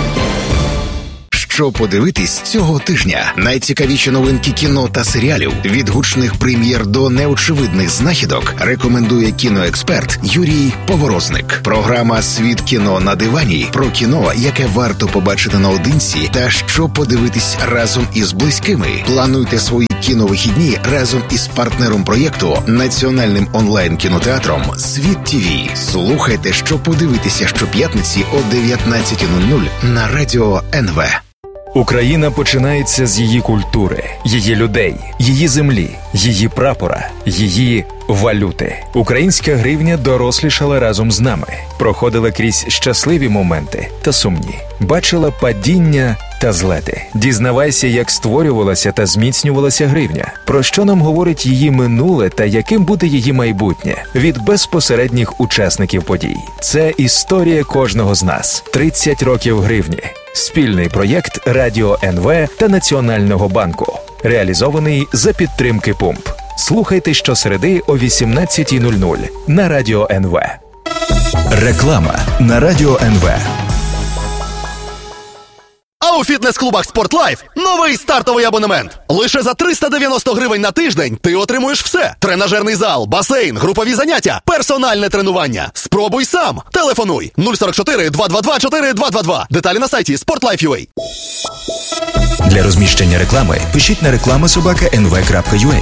Що подивитись цього тижня? Найцікавіші новинки кіно та серіалів, від гучних прем'єр до неочевидних знахідок, рекомендує кіноексперт Юрій Поворозник. Програма «Світ кіно на дивані» про кіно, яке варто побачити наодинці та що подивитись разом із близькими. Плануйте свої кіновихідні разом із партнером проєкту, національним онлайн-кінотеатром «Світ ТВ». Слухайте, що подивитися щоп'ятниці о 19:00 на радіо НВ. Україна починається з її культури, її людей, її землі, її прапора, її валюти. Українська гривня дорослішала разом з нами, проходила крізь щасливі моменти та сумні, бачила падіння та злети. Дізнавайся, як створювалася та зміцнювалася гривня, про що нам говорить її минуле та яким буде її майбутнє від безпосередніх учасників подій. Це історія кожного з нас. 30 років гривні. Спільний проєкт Радіо НВ та Національного банку. Реалізований за підтримки ПУМП. Слухайте щосереди о 18:00 на Радіо НВ. Реклама на Радіо НВ. А у фітнес-клубах «Спортлайф» новий стартовий абонемент. Лише за 390 гривень на тиждень ти отримуєш все. Тренажерний зал, басейн, групові заняття, персональне тренування. Спробуй сам. Телефонуй 044 222 4222. Деталі на сайті sportlife.ua. Для розміщення реклами пишіть на reklama@nv.ua.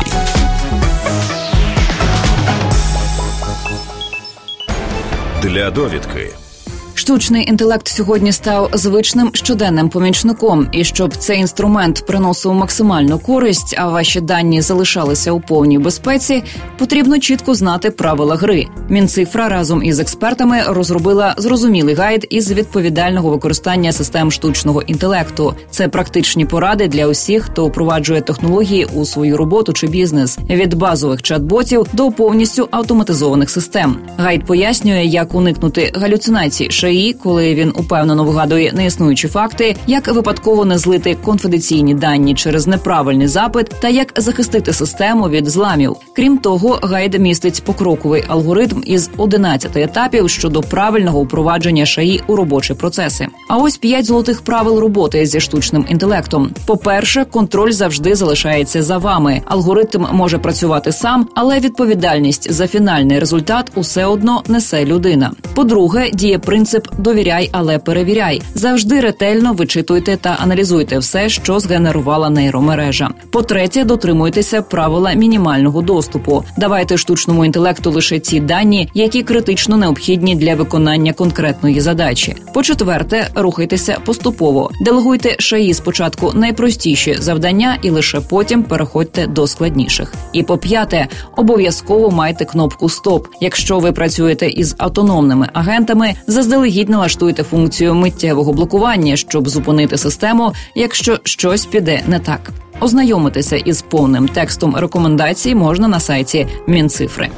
Для довідки. Штучний інтелект сьогодні став звичним щоденним помічником. І щоб цей інструмент приносив максимальну користь, а ваші дані залишалися у повній безпеці, потрібно чітко знати правила гри. Мінцифра разом із експертами розробила зрозумілий гайд із відповідального використання систем штучного інтелекту. Це практичні поради для усіх, хто впроваджує технології у свою роботу чи бізнес. Від базових чат-ботів до повністю автоматизованих систем. Гайд пояснює, як уникнути галюцинацій ШАІ, коли він упевнено вигадує неіснуючі факти, як випадково не злити конфіденційні дані через неправильний запит та як захистити систему від зламів. Крім того, гайд містить покроковий алгоритм із 11 етапів щодо правильного впровадження ШАІ у робочі процеси. А ось 5 золотих правил роботи зі штучним інтелектом. По-перше, контроль завжди залишається за вами. Алгоритм може працювати сам, але відповідальність за фінальний результат усе одно несе людина. По-друге, діє принцип «довіряй, але перевіряй». Завжди ретельно вичитуйте та аналізуйте все, що згенерувала нейромережа. По-третє, дотримуйтеся правила мінімального доступу. Давайте штучному інтелекту лише ті дані, які критично необхідні для виконання конкретної задачі. По-четверте, рухайтеся поступово. Делегуйте ШАІ спочатку найпростіші завдання і лише потім переходьте до складніших. І по-п'яте, обов'язково майте кнопку «Стоп». Якщо ви працюєте із автономними агентами, заздалегідь налаштуйте функцію миттєвого блокування, щоб зупинити систему, якщо щось піде не так. Ознайомитися із повним текстом рекомендацій можна на сайті Мінцифри.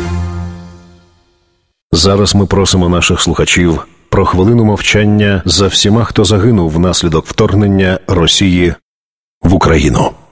Зараз ми просимо наших слухачів про хвилину мовчання за всіма, хто загинув внаслідок вторгнення Росії в Україну.